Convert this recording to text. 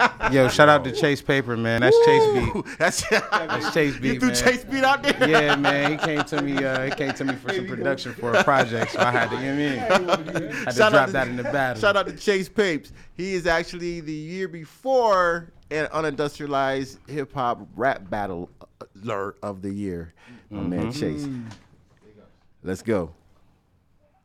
Yo, shout out to Chase Paper, man. That's Chase Beat. That's Chase Beat, You threw man. Chase Beat out there? Yeah, man. He came to me. He came to me for some production for a project, so I had to, you know what I mean? I had to Shout out drop to- that in the battle. Shout out to Chase Papes. He is actually the year before an unindustrialized hip hop rap battler of the year. My man Chase. Let's go.